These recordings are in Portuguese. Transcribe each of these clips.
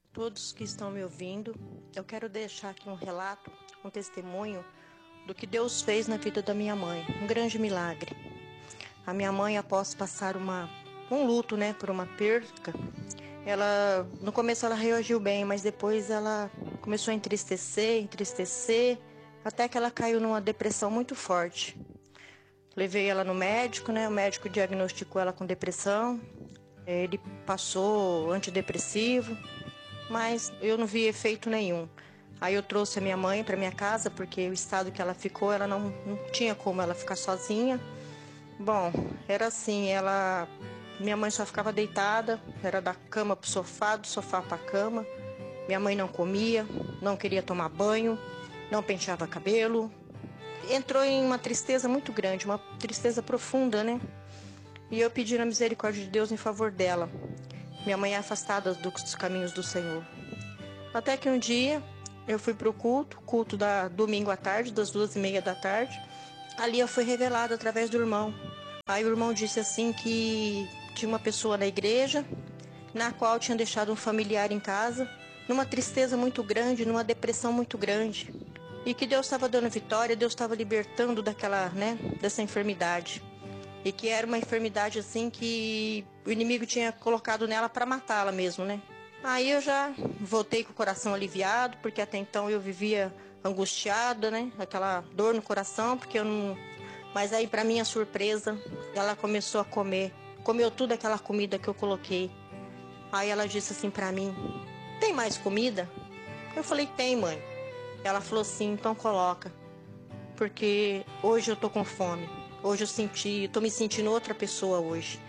todos que estão me ouvindo. Eu quero deixar aqui um relato, um testemunho do que Deus fez na vida da minha mãe. Um grande milagre. A minha mãe, após passar um luto, por uma perca, no começo ela reagiu bem, mas depois ela começou a entristecer, até que ela caiu numa depressão muito forte. Levei ela no médico, o médico diagnosticou ela com depressão. Ele passou antidepressivo, mas eu não vi efeito nenhum. Aí eu trouxe a minha mãe para minha casa, porque o estado que ela ficou, ela não tinha como ela ficar sozinha. Bom, era assim, minha mãe só ficava deitada, era da cama pro sofá, do sofá pra cama. Minha mãe não comia, não queria tomar banho, não penteava cabelo. Entrou em uma tristeza muito grande, uma tristeza profunda, E eu pedi a misericórdia de Deus em favor dela. Minha mãe é afastada dos caminhos do Senhor. Até que um dia eu fui pro culto da domingo à tarde, das 2:30 da tarde. Ali eu fui revelada através do irmão. Aí o irmão disse assim que tinha uma pessoa na igreja, na qual tinha deixado um familiar em casa, numa tristeza muito grande, numa depressão muito grande. E que Deus estava dando vitória, Deus estava libertando dessa enfermidade. E que era uma enfermidade assim que o inimigo tinha colocado nela para matá-la mesmo, Aí eu já voltei com o coração aliviado, porque até então eu vivia angustiada, Aquela dor no coração, porque eu não... Mas aí, para minha surpresa, ela começou a comer. Comeu tudo aquela comida que eu coloquei. Aí ela disse assim para mim: "Tem mais comida?" Eu falei: "Tem, mãe." Ela falou assim: "Então coloca, porque hoje eu tô com fome. Hoje tô me sentindo outra pessoa hoje.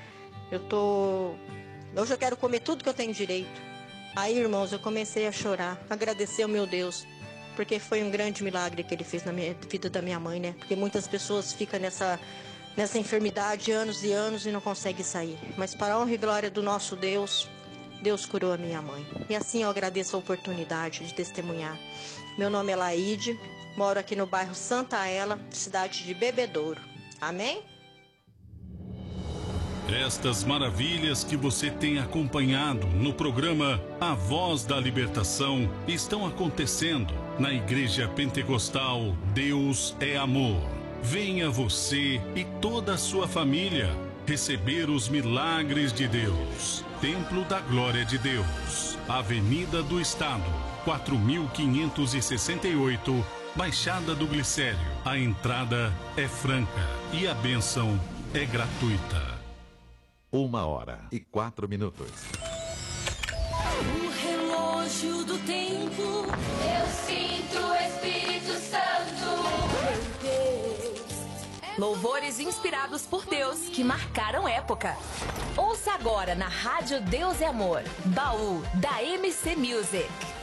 Hoje eu quero comer tudo que eu tenho direito." Aí, irmãos, eu comecei a chorar, agradecer ao meu Deus, porque foi um grande milagre que Ele fez na vida da minha mãe, Porque muitas pessoas ficam nessa enfermidade anos e anos e não conseguem sair. Mas para a honra e glória do nosso Deus, Deus curou a minha mãe. E assim eu agradeço a oportunidade de testemunhar. Meu nome é Laide, moro aqui no bairro Santa Ela, cidade de Bebedouro. Amém? Estas maravilhas que você tem acompanhado no programa A Voz da Libertação estão acontecendo na Igreja Pentecostal Deus é Amor. Venha você e toda a sua família receber os milagres de Deus. Templo da Glória de Deus, Avenida do Estado, 4568, Baixada do Glicério. A entrada é franca e a bênção é gratuita. 1h04. O relógio do tempo, eu sinto o Espírito Santo. Meu Deus. Louvores inspirados por Deus que marcaram época. Ouça agora na Rádio Deus é Amor, Baú da MC Music.